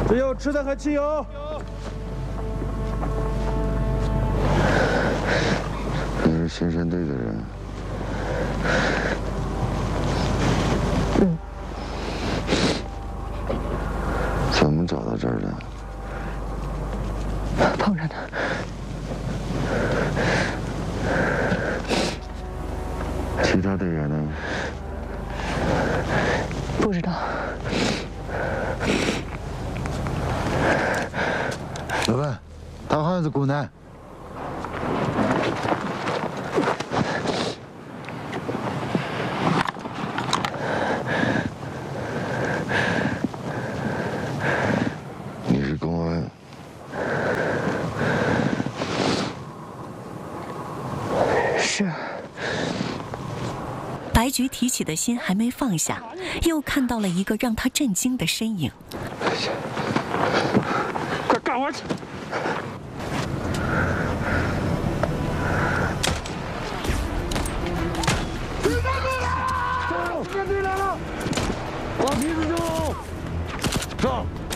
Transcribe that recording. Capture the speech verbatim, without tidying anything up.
只有吃的和汽油。 你是巡山队的人。 嗯。 怎么找到这儿的？ 碰上的。 其他队员呢？ 不知道。 老板，他好像是孤男。 你是公安？ 是。 白菊提起的心还没放下，又看到了一个让他震惊的身影。 快干活去！别站住了！面队来了，往皮子中，上！